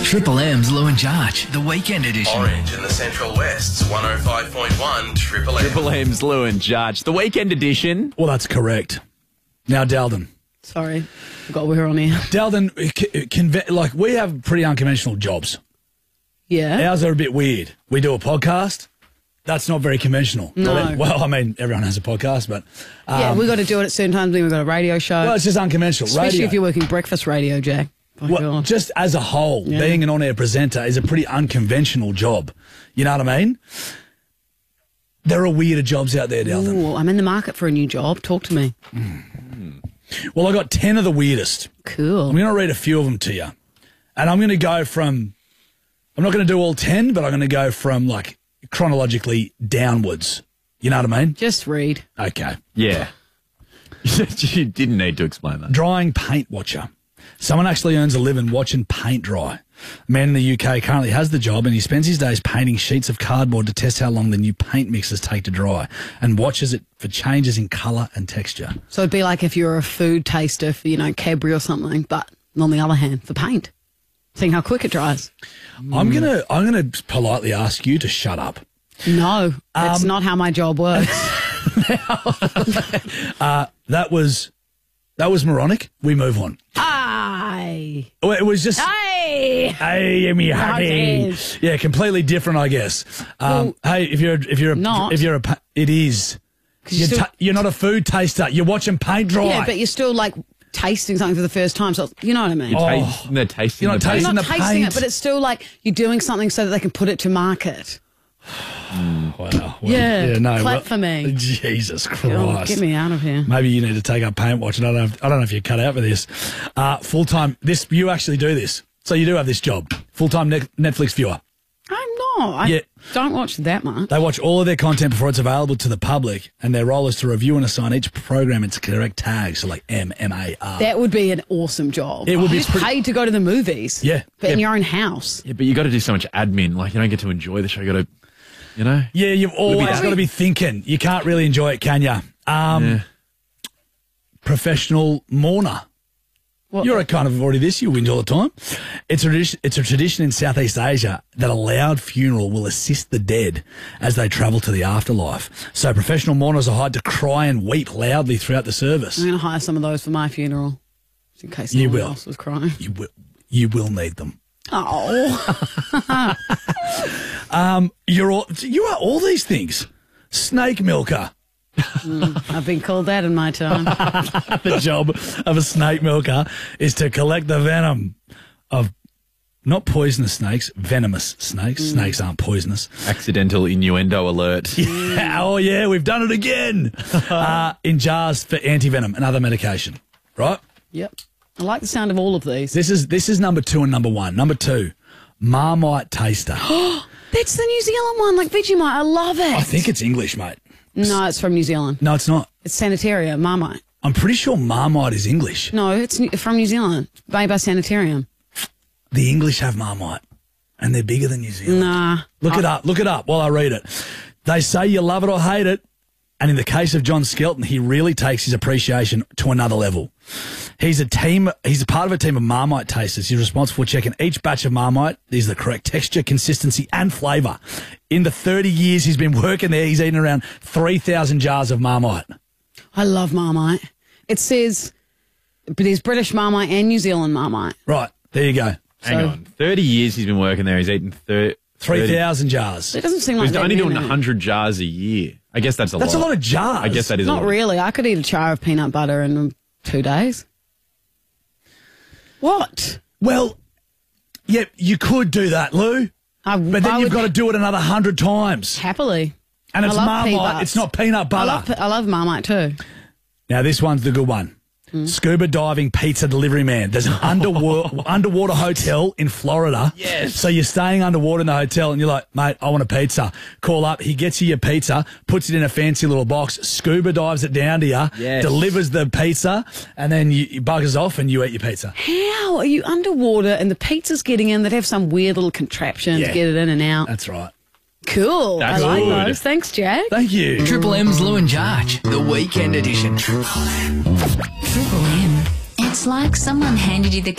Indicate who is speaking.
Speaker 1: Triple M's Lou and Jarch, the weekend edition.
Speaker 2: Orange in the Central West's 105.1 Triple M.
Speaker 3: Triple M's Lou and Jarch, the weekend edition.
Speaker 4: Well, that's correct. Now, Dalden.
Speaker 5: Sorry, forgot we were on here.
Speaker 4: Dalden, like, we have pretty unconventional jobs.
Speaker 5: Yeah.
Speaker 4: Ours are a bit weird. We do a podcast. That's not very conventional.
Speaker 5: No.
Speaker 4: Well, I mean, everyone has a podcast, but...
Speaker 5: Yeah, we got to do it at certain times. Then we've got a radio show.
Speaker 4: Well, it's just unconventional.
Speaker 5: Especially
Speaker 4: Radio.
Speaker 5: if you're working breakfast radio, Jack.
Speaker 4: Well, just as a whole, being an on-air presenter is a pretty unconventional job. You know what I mean? There are weirder jobs out there, Dalton.
Speaker 5: Ooh, I'm in the market for a new job. Talk to me.
Speaker 4: Well, I got 10 of the weirdest.
Speaker 5: Cool.
Speaker 4: I'm going to read a few of them to you. And I'm going to go from... I'm not going to do all 10, but I'm going to go from, like, chronologically downwards. You know what I mean?
Speaker 5: Just read.
Speaker 4: Okay.
Speaker 3: Yeah. You didn't need to explain that.
Speaker 4: Drying paint watcher. Someone actually earns a living watching paint dry. A man in the UK currently has the job and he spends his days painting sheets of cardboard to test how long the new paint mixes take to dry and watches it for changes in colour and texture.
Speaker 5: So it'd be like if you're a food taster for, Cadbury or something, but on the other hand, for paint. Seeing how quick it dries.
Speaker 4: I'm gonna politely ask you to shut up.
Speaker 5: No, that's not how my job works.
Speaker 4: That was moronic. We move on.
Speaker 5: Aye.
Speaker 4: Well, it was just...
Speaker 5: Hey!
Speaker 4: Hey, me honey.
Speaker 5: Yes.
Speaker 4: Yeah, completely different, I guess. Hey, if you're it is. You're not a food taster. You're watching paint dry.
Speaker 5: Yeah, but you're still like tasting something for the first time. So you know what I mean?
Speaker 3: They're tasting
Speaker 4: You're not
Speaker 3: the paint.
Speaker 4: tasting
Speaker 5: You're not
Speaker 4: the
Speaker 5: tasting
Speaker 4: paint.
Speaker 5: it, but it's still like you're doing something so that they can put it to market.
Speaker 4: Wow. Well,
Speaker 5: Yeah,
Speaker 4: no,
Speaker 5: clap for me.
Speaker 4: Jesus Christ.
Speaker 5: Oh, get me out of here.
Speaker 4: Maybe you need to take up paint watching. I don't know if you're cut out for this. Full time. You actually do this, so you do have this job. Full time Netflix viewer.
Speaker 5: I'm not. I don't watch that much.
Speaker 4: They watch all of their content before it's available to the public, and their role is to review and assign each program its correct tag, so like M-M-A-R.
Speaker 5: That would be an awesome job.
Speaker 4: It would be
Speaker 5: You're just paid to go to the movies.
Speaker 4: Yeah.
Speaker 5: But in your own house.
Speaker 3: Yeah, but you got to do so much admin. Like, you don't get to enjoy the show. You got to,
Speaker 4: Yeah, you've always got to be thinking. You can't really enjoy it, can you? Professional mourner.
Speaker 5: What?
Speaker 4: You're a kind of already this. You whinge all the time. It's a tradition in Southeast Asia that a loud funeral will assist the dead as they travel to the afterlife. So professional mourners are hired to cry and weep loudly throughout the service.
Speaker 5: I'm going to hire some of those for my funeral, just in case
Speaker 4: You
Speaker 5: someone
Speaker 4: will.
Speaker 5: else was crying.
Speaker 4: You will need them.
Speaker 5: Oh.
Speaker 4: You are all these things. Snake milker.
Speaker 5: I've been called that in my time.
Speaker 4: The job of a snake milker is to collect the venom of not poisonous snakes, venomous snakes. Snakes aren't poisonous.
Speaker 3: Accidental innuendo alert.
Speaker 4: Yeah, oh, yeah, we've done it again. In jars for anti-venom and other medication, right?
Speaker 5: Yep. I like the sound of all of these.
Speaker 4: This is number 2 and number 1. Number 2, Marmite taster.
Speaker 5: That's the New Zealand one, like Vegemite. I love it.
Speaker 4: I think it's English, mate.
Speaker 5: No, it's from New Zealand.
Speaker 4: No, it's not.
Speaker 5: It's Sanitarium, Marmite.
Speaker 4: I'm pretty sure Marmite is English.
Speaker 5: No, it's from New Zealand. Made by Sanitarium.
Speaker 4: The English have Marmite, and they're bigger than New Zealand.
Speaker 5: Nah.
Speaker 4: Look it up while I read it. They say you love it or hate it, and in the case of John Skelton, he really takes his appreciation to another level. He's a part of a team of Marmite tasters. He's responsible for checking each batch of Marmite. These are the correct texture, consistency, and flavour. In the 30 years he's been working there, he's eaten around 3,000 jars of Marmite.
Speaker 5: I love Marmite. It says, but there's British Marmite and New Zealand Marmite.
Speaker 4: Right, there you go.
Speaker 3: Hang on. 30 years he's been working there. He's eaten
Speaker 4: 3,000 jars.
Speaker 5: It doesn't seem like
Speaker 3: He's
Speaker 5: that
Speaker 3: only doing
Speaker 5: many.
Speaker 3: 100 jars a year. I guess that's a lot.
Speaker 4: That's a lot of jars.
Speaker 3: I guess that is a
Speaker 5: Not
Speaker 3: lot.
Speaker 5: really. I could eat a jar of peanut butter in 2 days. What?
Speaker 4: Well, yeah, you could do that, Lou. But then you've got to do it another 100 times.
Speaker 5: Happily.
Speaker 4: And it's
Speaker 5: I love
Speaker 4: Marmite.
Speaker 5: peanuts.
Speaker 4: It's not peanut butter.
Speaker 5: I love Marmite too.
Speaker 4: Now, this one's the good one. Scuba diving pizza delivery man. There's an underwater hotel in Florida.
Speaker 3: Yes.
Speaker 4: So you're staying underwater in the hotel and you're like, mate, I want a pizza. Call up. He gets you your pizza, puts it in a fancy little box, scuba dives it down to you,
Speaker 3: Yes.
Speaker 4: delivers the pizza, and then you buggers off and you eat your pizza.
Speaker 5: How are you underwater and the pizza's getting in? They'd have some weird little contraption to get it in and out.
Speaker 4: That's right.
Speaker 5: Cool.
Speaker 3: That's
Speaker 5: I like
Speaker 3: good.
Speaker 5: those. Thanks, Jack.
Speaker 4: Thank you.
Speaker 1: Triple M's Lou and Jarch, the weekend edition.
Speaker 6: Triple M. It's like someone handed you the